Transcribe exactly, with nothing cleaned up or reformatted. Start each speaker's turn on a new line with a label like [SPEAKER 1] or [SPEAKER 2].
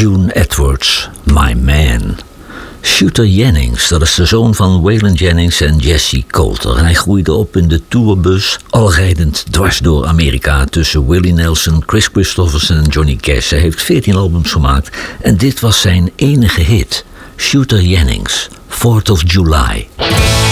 [SPEAKER 1] June Edwards, My Man. Shooter Jennings, dat is de zoon van Waylon Jennings en Jesse Coulter. Hij groeide op in de tourbus, al rijdend dwars door Amerika tussen Willie Nelson, Chris Christopherson en Johnny Cash. Hij heeft veertien albums gemaakt en dit was zijn enige hit. Shooter Jennings, fourth of July.